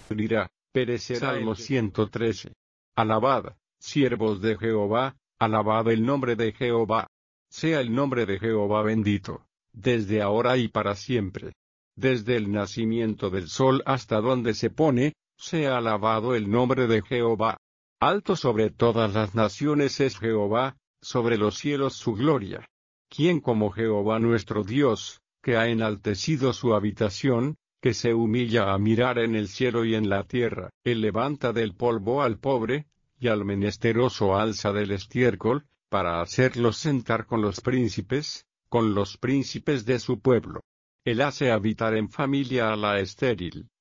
destruirá, perecerá. Salmo 113. Alabad, siervos de Jehová, alabad el nombre de Jehová. Sea el nombre de Jehová bendito, desde ahora y para siempre. Desde el nacimiento del sol hasta donde se pone, sea alabado el nombre de Jehová. Alto sobre todas las naciones es Jehová, sobre los cielos su gloria. ¿Quién como Jehová nuestro Dios, que ha enaltecido su habitación, que se humilla a mirar en el cielo y en la tierra? Él levanta del polvo al pobre, y al menesteroso alza del estiércol, para hacerlos sentar con los príncipes de su pueblo. Él hace habitar en familia a la estéril,